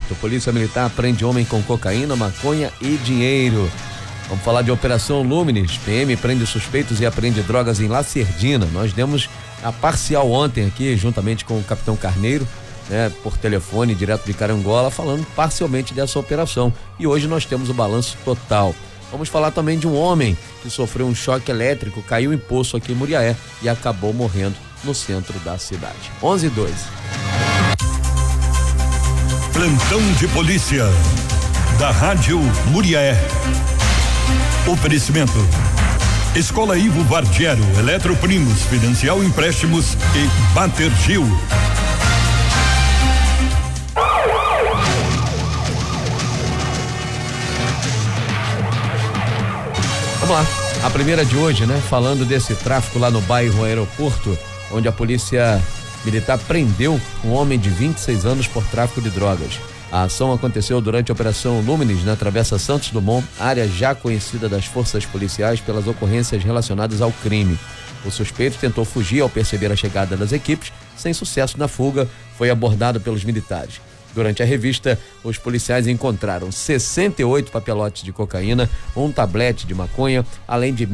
Aeroporto. Polícia Militar prende homem com cocaína, maconha e dinheiro. Vamos falar de Operação Luminis. PM prende suspeitos e apreende drogas em Lacerdina. Nós demos a parcial ontem aqui, juntamente com o capitão Carneiro, né, por telefone, direto de Carangola, falando parcialmente dessa operação. E hoje nós temos o balanço total. Vamos falar também de um homem que sofreu um choque elétrico, caiu em poço aqui em Muriaé e acabou morrendo no centro da cidade. 11:02. Plantão de polícia da Rádio Muriaé. Oferecimento: Escola Ivo Vardiero, Eletroprimos, Financial Empréstimos e Batergil. Vamos lá, a primeira de hoje, né? Falando desse tráfico lá no bairro Aeroporto, onde a polícia militar prendeu um homem de 26 anos por tráfico de drogas. A ação aconteceu durante a Operação Luminis na Travessa Santos Dumont, área já conhecida das forças policiais pelas ocorrências relacionadas ao crime. O suspeito tentou fugir ao perceber a chegada das equipes, sem sucesso na fuga, foi abordado pelos militares. Durante a revista, os policiais encontraram 68 papelotes de cocaína, um tablete de maconha, além de R$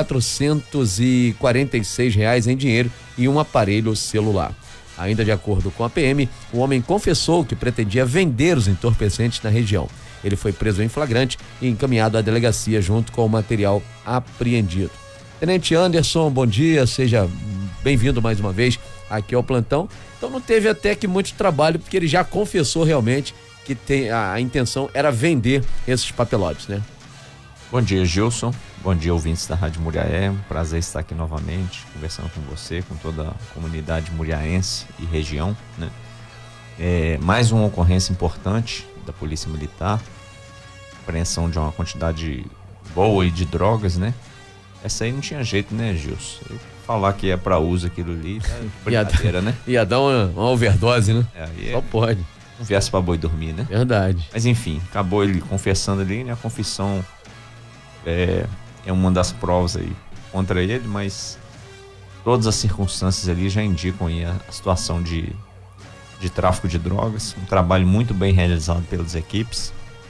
1.446 em dinheiro e um aparelho celular. Ainda de acordo com a PM, o homem confessou que pretendia vender os entorpecentes na região. Ele foi preso em flagrante e encaminhado à delegacia junto com o material apreendido. Tenente Anderson, bom dia, seja bem-vindo mais uma vez aqui ao plantão. Então não teve até que muito trabalho, porque ele já confessou realmente que a intenção era vender esses papelotes, né? Bom dia, Gilson. Bom dia, ouvintes da Rádio Muriaé. Um prazer estar aqui novamente, conversando com você, com toda a comunidade muriaense e região, né? Mais uma ocorrência importante da Polícia Militar, apreensão de uma quantidade boa de drogas, né? Essa aí não tinha jeito, né, Gilson? Falar que é para uso aquilo ali, é brincadeira, né? Ia dar uma overdose, né? Só pode. Não viesse pra boi dormir, né? Verdade. Mas enfim, acabou ele confessando ali, né? A confissão é uma das provas aí contra ele, mas todas as circunstâncias ali já indicam aí a situação de tráfico de drogas. Um trabalho muito bem realizado pelas equipes.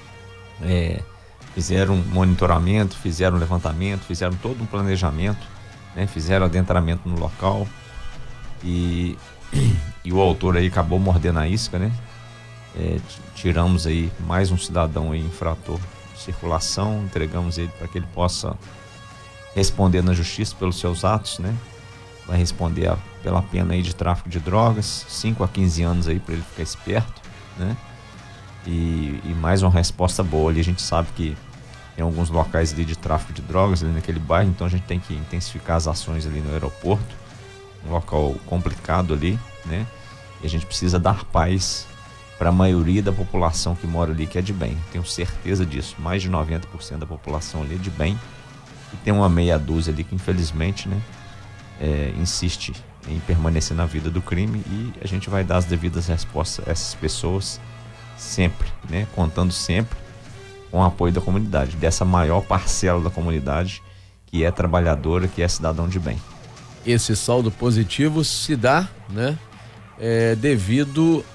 Fizeram um monitoramento, fizeram um levantamento, fizeram todo um planejamento, né? Fizeram adentramento no local e o autor aí acabou mordendo a isca, né? Tiramos aí mais um cidadão aí infrator de circulação, entregamos ele para que ele possa responder na justiça pelos seus atos, né? Vai responder pela pena aí de tráfico de drogas, 5 a 15 anos aí para ele ficar esperto, né? E mais uma resposta boa ali. A gente sabe que tem alguns locais ali de tráfico de drogas ali naquele bairro, então a gente tem que intensificar as ações ali no aeroporto, um local complicado ali, né? E a gente precisa dar paz para a maioria da população que mora ali, que é de bem. Tenho certeza disso. Mais de 90% da população ali é de bem. E tem uma meia dúzia ali que infelizmente, né, insiste em permanecer na vida do crime, e a gente vai dar as devidas respostas a essas pessoas sempre, né? Contando sempre com o apoio da comunidade, dessa maior parcela da comunidade que é trabalhadora, que é cidadão de bem. Esse saldo positivo se dá, né, devido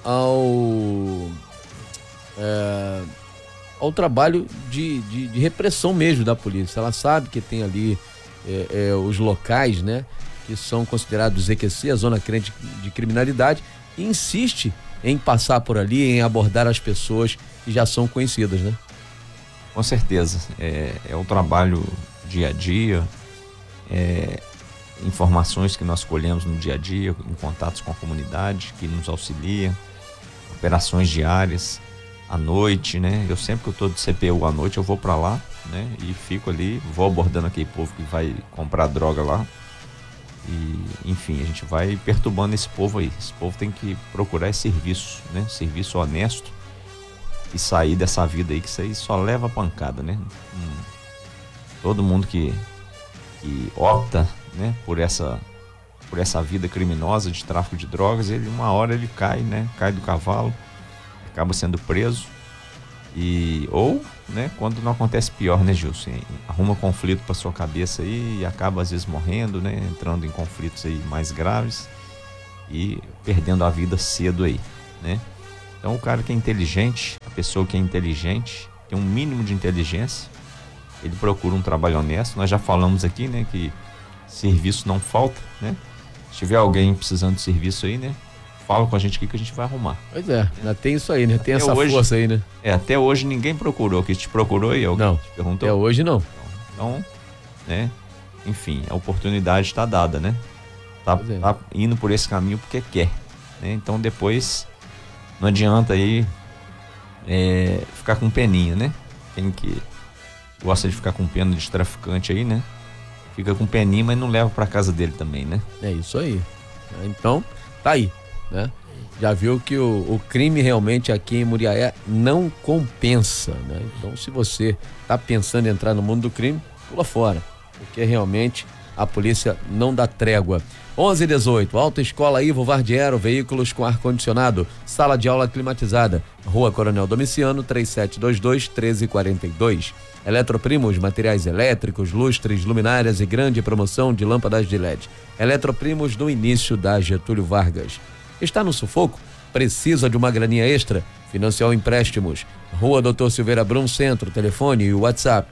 ao trabalho de repressão mesmo da polícia. Ela sabe que tem ali os locais, né, que são considerados EQC, a zona crente de criminalidade, e insiste em passar por ali, em abordar as pessoas que já são conhecidas, né? Com certeza, é o trabalho dia a dia, informações que nós colhemos no dia a dia, em contatos com a comunidade, que nos auxilia, operações diárias, à noite, né? Eu sempre que eu tô de CPU à noite, eu vou para lá, né? E fico ali, vou abordando aquele povo que vai comprar droga lá. E, enfim, a gente vai perturbando esse povo aí. Esse povo tem que procurar esse serviço, né? Serviço honesto, e sair dessa vida aí, que isso aí só leva pancada, né? Todo mundo que opta, né, por essa vida criminosa de tráfico de drogas, uma hora ele cai, né? Cai do cavalo, acaba sendo preso. Ou, né, quando não acontece pior, né, Gilson? Arruma conflito pra sua cabeça aí e acaba às vezes morrendo, né? Entrando em conflitos aí mais graves e perdendo a vida cedo aí, né? Então o cara que é inteligente, pessoa que é inteligente, tem um mínimo de inteligência, ele procura um trabalho honesto. Nós já falamos aqui, né, que serviço não falta, né? Se tiver alguém precisando de serviço aí, né, fala com a gente aqui que a gente vai arrumar. Pois é, ainda tem isso aí, né? Tem Até essa hoje, força aí, né? Até hoje ninguém procurou. Que te procurou e alguém Não, te perguntou? até hoje não. Então, né, enfim, a oportunidade está dada, né? Tá indo por esse caminho porque quer, né? Então depois não adianta aí ficar com peninha, né? Quem que gosta de ficar com pena de traficante aí, né? Fica com peninha, mas não leva para casa dele também, né? É isso aí. Então, tá aí, né? Já viu que o crime realmente aqui em Muriaé não compensa, né? Então, se você tá pensando em entrar no mundo do crime, pula fora, porque realmente a polícia não dá trégua. 11:18, Autoescola Ivo Vardiero, veículos com ar-condicionado, sala de aula climatizada, Rua Coronel Domiciano, 3722-1342. Eletroprimos, materiais elétricos, lustres, luminárias e grande promoção de lâmpadas de LED. Eletroprimos no início da Getúlio Vargas. Está no sufoco? Precisa de uma graninha extra? Financial Empréstimos, Rua Doutor Silveira Brum Centro, telefone e WhatsApp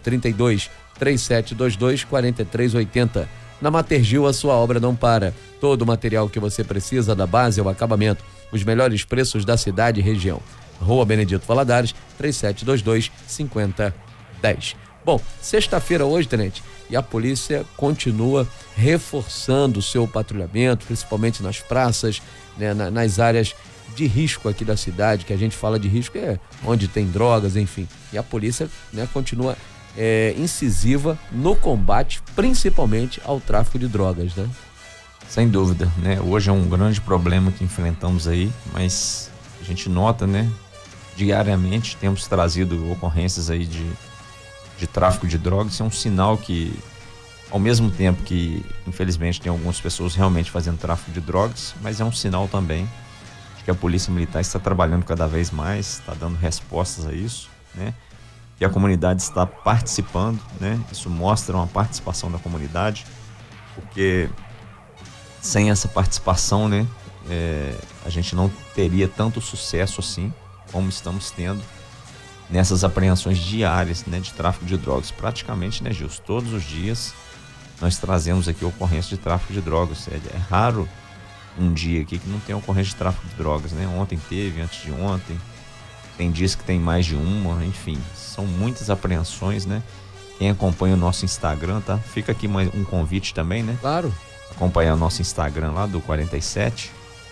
32-3722-4380. Na Matergil, a sua obra não para. Todo o material que você precisa, da base ao acabamento. Os melhores preços da cidade e região. Rua Benedito Valadares, 3722-5010. Bom, sexta-feira hoje, tenente, e a polícia continua reforçando o seu patrulhamento, principalmente nas praças, né, nas áreas de risco aqui da cidade, que a gente fala de risco onde tem drogas, enfim. E a polícia, né, continua incisiva no combate, principalmente ao tráfico de drogas, né? Sem dúvida, né? Hoje é um grande problema que enfrentamos aí, mas a gente nota, né? Diariamente temos trazido ocorrências aí de tráfico de drogas. Isso é um sinal que, ao mesmo tempo que, infelizmente, tem algumas pessoas realmente fazendo tráfico de drogas, mas é um sinal também de que a Polícia Militar está trabalhando cada vez mais, está dando respostas a isso, né? Que a comunidade está participando, né? Isso mostra uma participação da comunidade, porque sem essa participação, né, a gente não teria tanto sucesso assim como estamos tendo nessas apreensões diárias, né, de tráfico de drogas. Praticamente, né, Gilson, todos os dias nós trazemos aqui ocorrência de tráfico de drogas. É raro um dia aqui que não tem ocorrência de tráfico de drogas, né? Ontem teve, antes de ontem, tem dias que tem mais de uma, enfim, são muitas apreensões, né? Quem acompanha o nosso Instagram, tá? Fica aqui mais um convite também, né? Claro. Acompanhar o nosso Instagram lá do 47,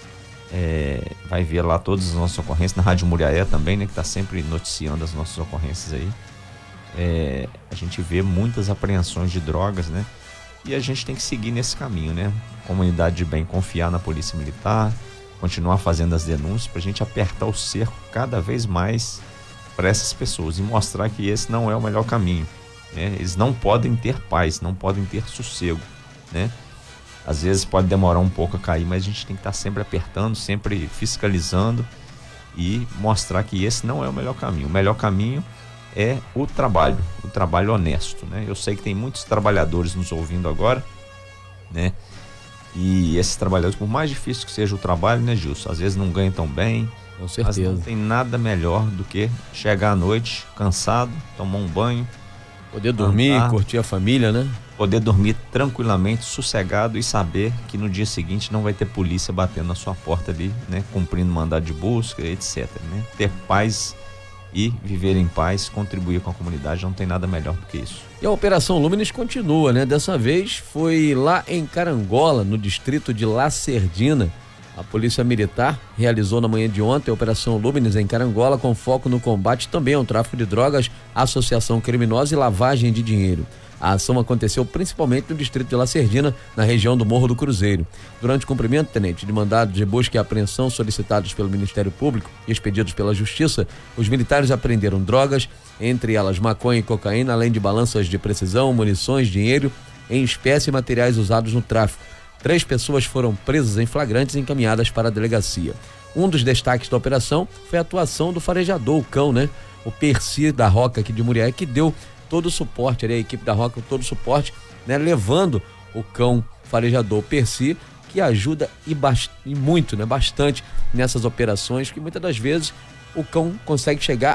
vai ver lá todas as nossas ocorrências, na Rádio Muriaé também, né? Que tá sempre noticiando as nossas ocorrências aí. A gente vê muitas apreensões de drogas, né? E a gente tem que seguir nesse caminho, né? Comunidade de bem, confiar na Polícia Militar, continuar fazendo as denúncias pra gente apertar o cerco cada vez mais para essas pessoas e mostrar que esse não é o melhor caminho, né? Eles não podem ter paz, não podem ter sossego, né? Às vezes pode demorar um pouco a cair, mas a gente tem que estar sempre apertando, sempre fiscalizando e mostrar que esse não é o melhor caminho. O melhor caminho é o trabalho honesto, né? Eu sei que tem muitos trabalhadores nos ouvindo agora, né? E esses trabalhadores, por mais difícil que seja o trabalho, né, Gilson? Às vezes não ganham tão bem. Com certeza. Mas não tem nada melhor do que chegar à noite cansado, tomar um banho, poder dormir, curtir a família, né? Poder dormir tranquilamente, sossegado e saber que no dia seguinte não vai ter polícia batendo na sua porta ali, né? Cumprindo mandado de busca, etc, né? Ter paz e viver em paz, contribuir com a comunidade, não tem nada melhor do que isso. E a Operação Lúmenes continua, né? Dessa vez foi lá em Carangola, no distrito de Lacerdina. A Polícia Militar realizou na manhã de ontem a Operação Lúmenes em Carangola, com foco no combate também ao tráfico de drogas, associação criminosa e lavagem de dinheiro. A ação aconteceu principalmente no distrito de Lacerdina, na região do Morro do Cruzeiro. Durante o cumprimento, tenente, de mandados de busca e apreensão solicitados pelo Ministério Público e expedidos pela Justiça, os militares apreenderam drogas, entre elas maconha e cocaína, além de balanças de precisão, munições, dinheiro em espécie e materiais usados no tráfico. 3 pessoas foram presas em flagrantes e encaminhadas para a delegacia. Um dos destaques da operação foi a atuação do farejador, o cão, né? O Percy da Roca aqui de Muriaé, que deu todo o suporte, a equipe da Roca, todo o suporte, né? Levando o cão farejador Percy, que ajuda e muito, né? Bastante nessas operações, que muitas das vezes o cão consegue chegar